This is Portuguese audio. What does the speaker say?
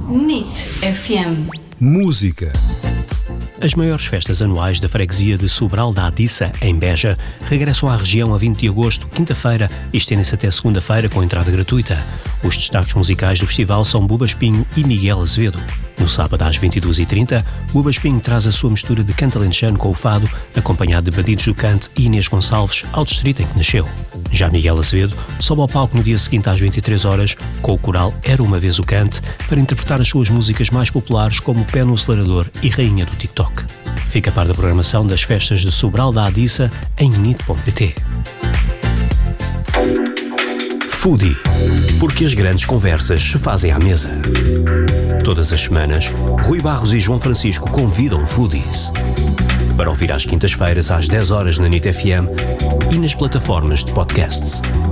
NIT FM. Música. As maiores festas anuais da freguesia de Sobral da Adiça, em Beja, regressam à região a 20 de agosto, quinta-feira, e estendem-se até segunda-feira com entrada gratuita. Os destaques musicais do festival são Buba Espinho e Miguel Azevedo. No sábado às 22h30, Buba Espinho traz a sua mistura de canto alentejano com o fado, acompanhado de Bandidos do Canto e Inês Gonçalves, ao distrito em que nasceu. Já Miguel Azevedo sobe ao palco no dia seguinte às 23h, com o coral Era Uma Vez o Cante, para interpretar as suas músicas mais populares como Pé no Acelerador e Rainha do TikTok. Fica a par da programação das festas de Sobral da Adiça em nit.pt. Foodie, porque as grandes conversas se fazem à mesa. Todas as semanas, Rui Barros e João Francisco convidam foodies para ouvir às quintas-feiras às 10h na NIT FM e nas plataformas de podcasts.